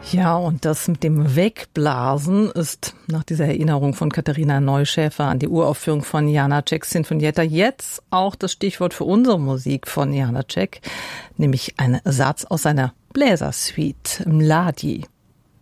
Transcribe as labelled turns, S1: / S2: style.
S1: Ja, und das mit dem Wegblasen ist nach dieser Erinnerung von Katharina Neuschäfer an die Uraufführung von Janáček Sinfonietta jetzt auch das Stichwort für unsere Musik von Janáček, nämlich ein Satz aus seiner Bläsersuite Mladi.